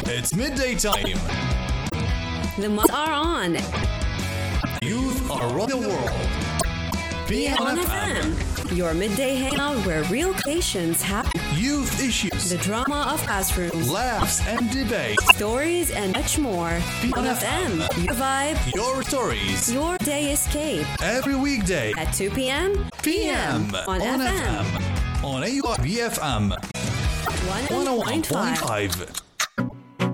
It's midday time. The mics are on. Youth around the world. PM on FM. Your midday hangout where real conversations happen. Youth issues. The drama of classrooms. Laughs and debate. Stories and much more. PM on FM. Your vibe. Your stories. Your day escape. Every weekday. At 2 p.m. PM. On FM. On AUR BFM. 101.5. 101.5.